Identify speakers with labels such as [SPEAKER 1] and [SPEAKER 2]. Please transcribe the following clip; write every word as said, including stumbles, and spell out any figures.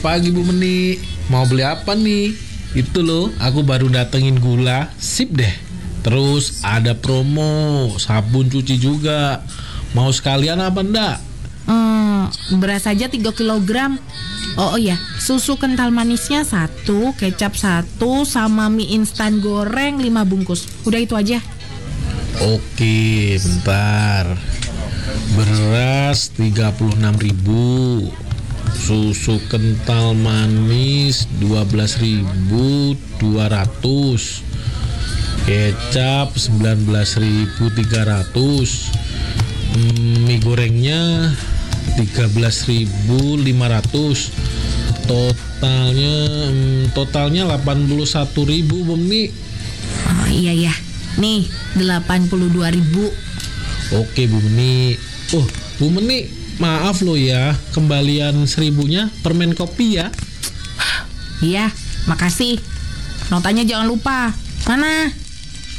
[SPEAKER 1] pagi Bu Meni. Mau beli apa nih? Itu loh, aku baru datengin gula. Sip deh. Terus ada promo sabun cuci juga. Mau sekalian apa enggak?
[SPEAKER 2] Hmm, beras aja tiga kilogram. Oh, oh ya, susu kental manisnya satu, kecap satu, sama mie instan goreng lima bungkus. Udah itu aja.
[SPEAKER 1] Oke, bentar. Beras tiga puluh enam ribu, susu kental manis dua belas ribu dua ratus, kecap sembilan belas ribu tiga ratus, mie gorengnya tiga belas ribu lima ratus. Totalnya totalnya delapan puluh satu ribu, Bu Meni.
[SPEAKER 2] Oh iya ya, nih delapan puluh dua ribu.
[SPEAKER 1] Oke Bu Meni. Oh Bu Meni, maaf loh ya, kembalian seribunya permen kopi ya.
[SPEAKER 2] Iya, makasih. Notanya jangan lupa. Mana?